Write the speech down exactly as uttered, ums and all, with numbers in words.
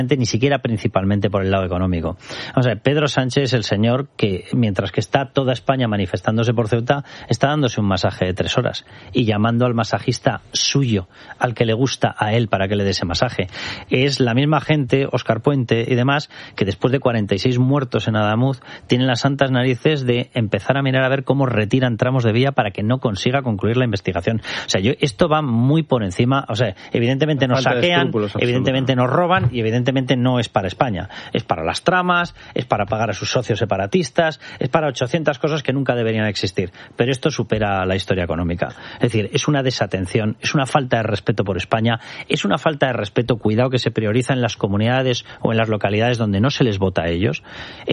ni siquiera principalmente por el lado económico. Vamos a ver, Pedro Sánchez es el señor que, mientras que está toda España manifestándose por Ceuta, está dándose un masaje de tres horas y llamando al masajista suyo, al que le gusta a él para que le dé ese masaje. Es la misma gente, Óscar Puente y demás, que después de cuarenta y seis muertos en Adamuz, tienen las santas narices de empezar a mirar a ver cómo retiran tramos de vía para que no consiga concluir la investigación. O sea, yo esto va muy por encima, o sea, evidentemente nos saquean, evidentemente nos roban y evidentemente no es para España, es para las tramas, es para pagar a sus socios separatistas, es para ochocientas cosas que nunca deberían existir, pero esto supera la historia económica. Es decir, es una desatención, es una falta de respeto por España, es una falta de respeto, cuidado, que se prioriza en las comunidades o en las localidades donde no se les vota a ellos.